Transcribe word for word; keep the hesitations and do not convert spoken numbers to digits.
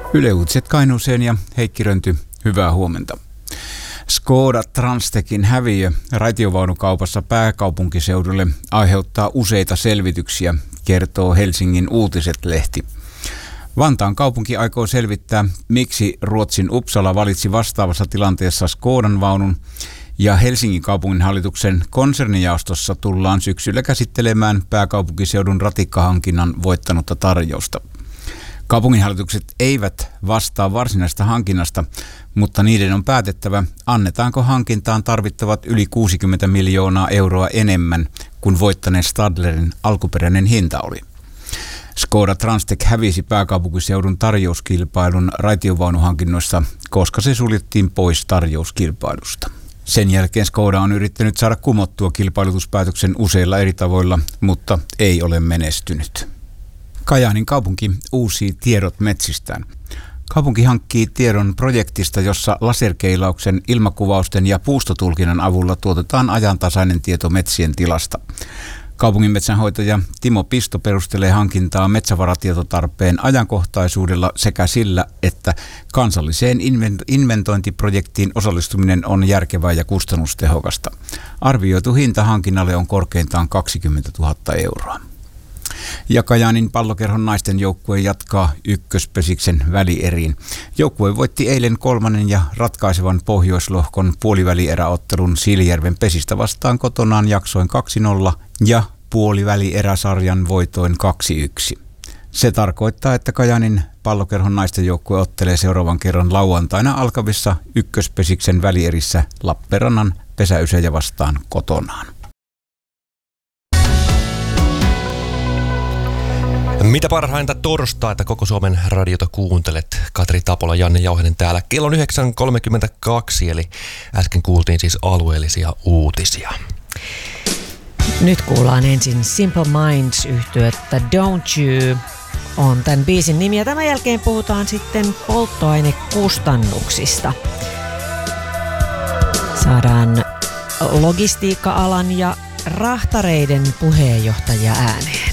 Yle Uutiset Kainuuseen ja Heikki Rönty, hyvää huomenta. Skoda Transtechin häviö raitiovaunukaupassa pääkaupunkiseudulle aiheuttaa useita selvityksiä, kertoo Helsingin Uutiset-lehti. Vantaan kaupunki aikoo selvittää, miksi Ruotsin Uppsala valitsi vastaavassa tilanteessa Skodan vaunun, ja Helsingin kaupunginhallituksen konsernijaostossa tullaan syksyllä käsittelemään pääkaupunkiseudun ratikkahankinnan voittanutta tarjousta. Kaupunginhallitukset eivät vastaa varsinaisesta hankinnasta, mutta niiden on päätettävä, annetaanko hankintaan tarvittavat yli kuusikymmentä miljoonaa euroa enemmän kuin voittaneen Stadlerin alkuperäinen hinta oli. Skoda Transtech hävisi pääkaupunkiseudun tarjouskilpailun raitiovaunuhankinnoissa, koska se suljettiin pois tarjouskilpailusta. Sen jälkeen Skoda on yrittänyt saada kumottua kilpailutuspäätöksen useilla eri tavoilla, mutta ei ole menestynyt. Kajaanin kaupunki uusii tiedot metsistään. Kaupunki hankkii tiedon projektista, jossa laserkeilauksen, ilmakuvausten ja puustotulkinnan avulla tuotetaan ajantasainen tieto metsien tilasta. Kaupungin metsänhoitaja Timo Pisto perustelee hankintaa metsävaratietotarpeen ajankohtaisuudella sekä sillä, että kansalliseen inventointiprojektiin osallistuminen on järkevää ja kustannustehokasta. Arvioitu hinta hankinnalle on korkeintaan kaksikymmentätuhatta euroa. Ja Kajaanin Pallokerhon naisten joukkue jatkaa ykköspesiksen välieriin. Joukkue voitti eilen kolmannen ja ratkaisevan Pohjoislohkon puolivälieräottelun Siilijärven Pesistä vastaan kotonaan jaksoin kaksi nolla ja puolivälieräsarjan voitoin kaksi yksi. Se tarkoittaa, että Kajaanin Pallokerhon naisten joukkue ottelee seuraavan kerran lauantaina alkavissa ykköspesiksen välierissä Lappeenrannan Pesäysejä vastaan kotonaan. Mitä parhainta torstaita koko Suomen radiota kuuntelet? Katri Tapola, Janne Jauhinen täällä. Kello on yhdeksän kolmekymmentäkaksi, eli äsken kuultiin siis alueellisia uutisia. Nyt kuullaan ensin Simple Minds-yhtyettä Don't You on tämän biisin nimi. Ja tämän jälkeen puhutaan sitten polttoainekustannuksista. Saadaan logistiikka-alan ja rahtareiden puheenjohtajia ääneen.